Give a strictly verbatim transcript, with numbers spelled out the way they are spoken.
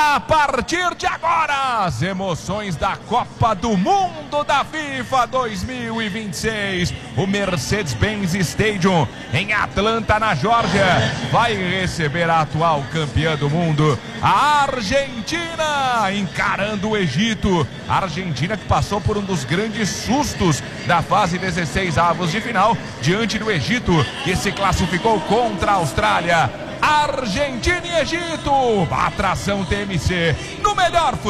A partir de agora, as emoções da Copa do Mundo da FIFA dois mil e vinte e seis. O Mercedes-Benz Stadium, em Atlanta, na Geórgia, vai receber a atual campeã do mundo, a Argentina, encarando o Egito. A Argentina que passou por um dos grandes sustos da fase dezesseis avos de final, diante do Egito, que se classificou contra a Austrália. Argentina e Egito, atração T M C, no melhor futebol.